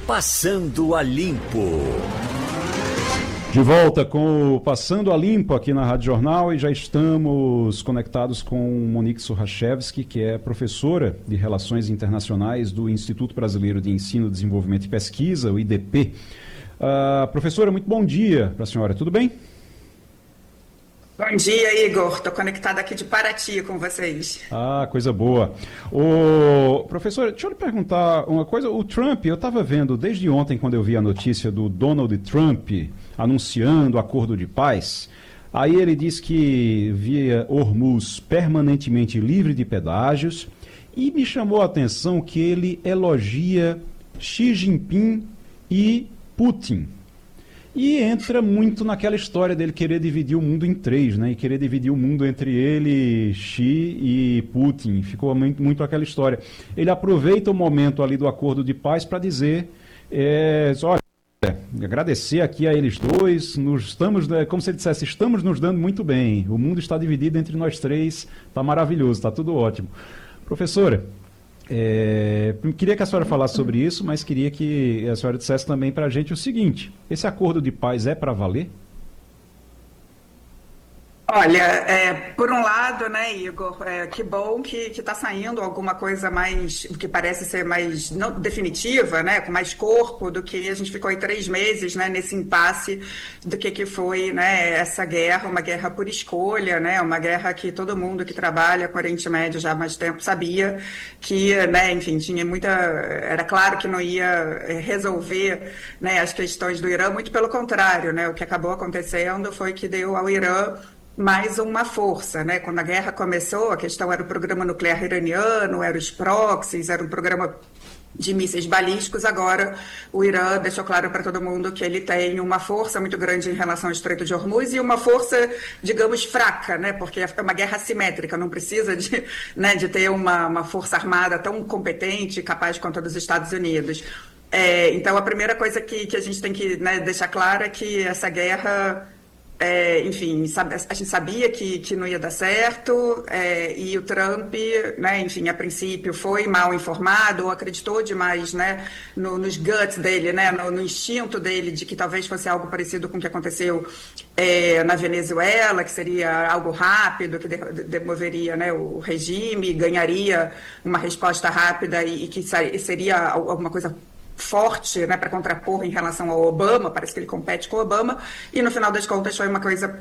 Passando a Limpo. De volta com o Passando a Limpo aqui na Rádio Jornal e já estamos conectados com Monique Surachevski, que é professora de Relações Internacionais do Instituto Brasileiro de Ensino, Desenvolvimento e Pesquisa, o IDP. Professora, muito bom dia para a senhora, tudo bem? Bom dia, Igor. Estou conectada aqui de Paraty com vocês. Coisa boa. Professora, deixa eu lhe perguntar uma coisa. O Trump, eu estava vendo desde ontem, quando eu vi a notícia do Donald Trump anunciando o acordo de paz, aí ele diz que via Hormuz permanentemente livre de pedágios e me chamou a atenção que ele elogia Xi Jinping e Putin. E entra muito naquela história dele querer dividir o mundo em três, né? E querer dividir o mundo entre ele, Xi e Putin. Ficou muito aquela história. Ele aproveita o momento ali do acordo de paz para dizer, olha, agradecer aqui a eles dois, como se ele dissesse, estamos nos dando muito bem. O mundo está dividido entre nós três, está maravilhoso, está tudo ótimo. Professora, queria que a senhora falasse sobre isso, mas queria que a senhora dissesse também para a gente o seguinte: esse acordo de paz é para valer? Olha, por um lado, né, Igor, que bom que está saindo alguma coisa mais, que parece ser mais não definitiva, né, com mais corpo do que a gente ficou aí 3 meses, né, nesse impasse do que foi, né, essa guerra, uma guerra por escolha, né, uma guerra que todo mundo que trabalha com o Oriente Médio já há mais tempo sabia que, né, enfim, tinha era claro que não ia resolver, né, as questões do Irã, muito pelo contrário, né, o que acabou acontecendo foi que deu ao Irã mais uma força, né? Quando a guerra começou, a questão era o programa nuclear iraniano, eram os proxies, era um programa de mísseis balísticos. Agora o Irã deixou claro para todo mundo que ele tem uma força muito grande em relação ao Estreito de Hormuz e uma força, digamos, fraca, né? Porque é uma guerra assimétrica, não precisa de ter uma força armada tão competente e capaz quanto a dos Estados Unidos. Então a primeira coisa que a gente tem que, né, deixar clara é que essa guerra... enfim, a gente sabia que não ia dar certo, e o Trump, né, enfim, a princípio foi mal informado ou acreditou demais, né, nos guts dele, né, no instinto dele de que talvez fosse algo parecido com o que aconteceu na Venezuela, que seria algo rápido, que demoveria, né, o regime, ganharia uma resposta rápida e que seria alguma coisa forte, né, para contrapor em relação ao Obama. Parece que ele compete com o Obama, e no final das contas foi uma coisa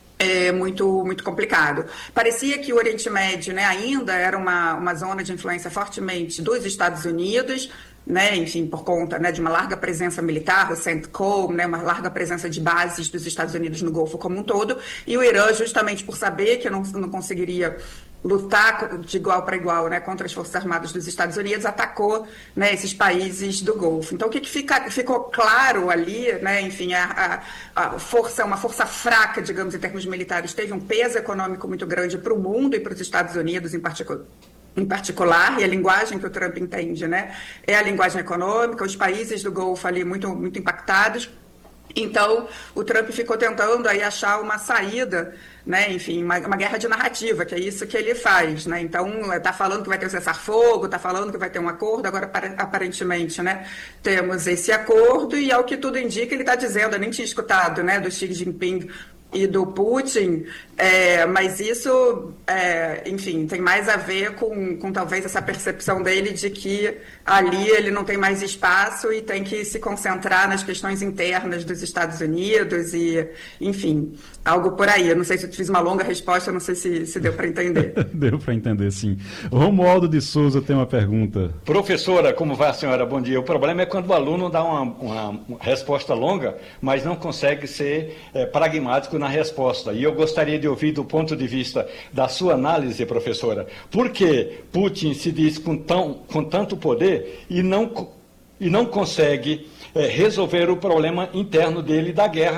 muito, muito complicado. Parecia que o Oriente Médio, né, ainda era uma zona de influência fortemente dos Estados Unidos, né, enfim, por conta, né, de uma larga presença militar, o CENTCOM, né, uma larga presença de bases dos Estados Unidos no Golfo como um todo, e o Irã, justamente por saber que não conseguiria lutar de igual para igual, né, contra as Forças Armadas dos Estados Unidos, atacou, né, esses países do Golfo. Então, o que ficou claro ali, né, enfim, a força, uma força fraca, digamos, em termos militares, teve um peso econômico muito grande para o mundo e para os Estados Unidos em particular, e a linguagem que o Trump entende, né, é a linguagem econômica, os países do Golfo ali muito, muito impactados. Então, o Trump ficou tentando aí achar uma saída, né, enfim, uma guerra de narrativa, que é isso que ele faz, né? Então, está falando que vai ter um cessar-fogo, está falando que vai ter um acordo, agora aparentemente, né, temos esse acordo, e ao que tudo indica, ele está dizendo, eu nem tinha escutado, né, do Xi Jinping e do Putin, mas isso, enfim, tem mais a ver com talvez essa percepção dele de que ali ele não tem mais espaço e tem que se concentrar nas questões internas dos Estados Unidos e, enfim, algo por aí. Eu não sei se eu fiz uma longa resposta, não sei se deu para entender. Deu para entender, sim. Romualdo de Souza tem uma pergunta. Professora, como vai a senhora? Bom dia. O problema é quando o aluno dá uma resposta longa, mas não consegue ser pragmático na resposta. E eu gostaria de ouvir do ponto de vista da sua análise, professora, por que Putin se diz com tanto poder e não consegue resolver o problema interno dele da guerra